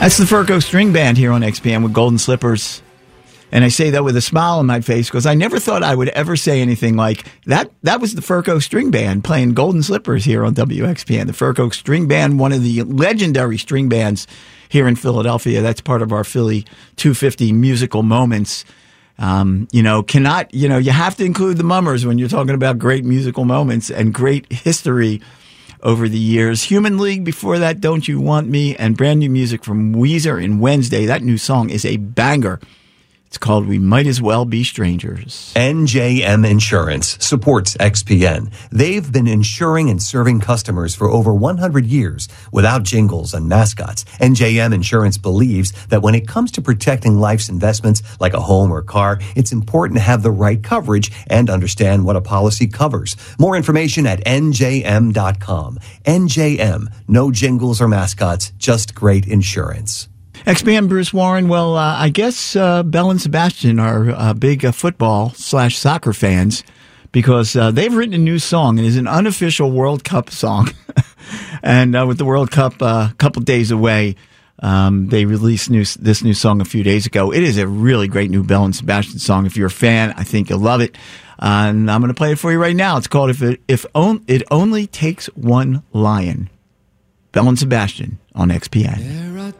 That's the Furco String Band here on XPN with Golden Slippers. And I say that with a smile on my face because I never thought I would ever say anything like that. That was the Furco String Band playing Golden Slippers here on WXPN. The Furco String Band, one of the legendary string bands here in Philadelphia. That's part of our Philly 250 musical moments. You have to include the Mummers when you're talking about great musical moments and great history over the years. Human League before that, Don't You Want Me, and brand new music from Weezer and Wednesday. That new song is a banger. It's called We Might As Well Be Strangers. NJM Insurance supports XPN. They've been insuring and serving customers for over 100 years without jingles and mascots. NJM Insurance believes that when it comes to protecting life's investments like a home or car, it's important to have the right coverage and understand what a policy covers. More information at njm.com. NJM, no jingles or mascots, just great insurance. XPN Bruce Warren. Well, I guess Belle and Sebastian are big football/soccer fans because they've written a new song. It is an unofficial World Cup song. And with the World Cup a couple days away, they released this new song a few days ago. It is a really great new Belle and Sebastian song. If you're a fan, I think you'll love it. And I'm going to play it for you right now. It's called If It Only Takes One Lion. Belle and Sebastian on XPN. There are